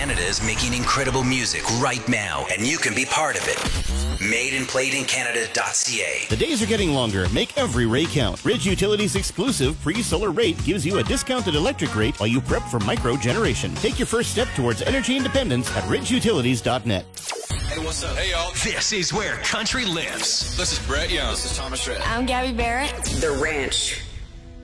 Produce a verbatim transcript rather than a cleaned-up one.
Canada is making incredible music right now, and you can be part of it. made and played in Canada dot c a. The days are getting longer. Make every rate count. Ridge Utilities' exclusive pre-solar rate gives you a discounted electric rate while you prep for micro generation. Take your first step towards energy independence at ridge utilities dot net. Hey, what's up? Hey, y'all. This is where country lives. This is Brett Young. This is Thomas Rhett. I'm Gabby Barrett. The Ranch.